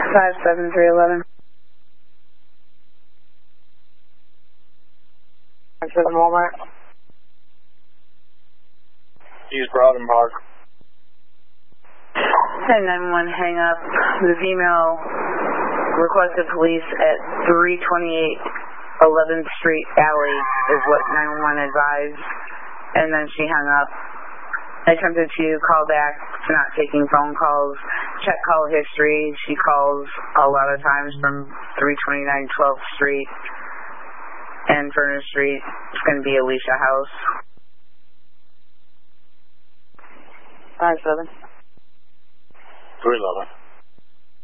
57311. 57 Walmart. East Broaden Park. 1091 hang up. The female requested police at 328 11th Street Alley is what 911 advised, and then she hung up. I attempted to call back, not taking phone calls, check call history. She calls a lot of times from 329 12th Street and Furnace Street. It's going to be Alicia House. 57. 311.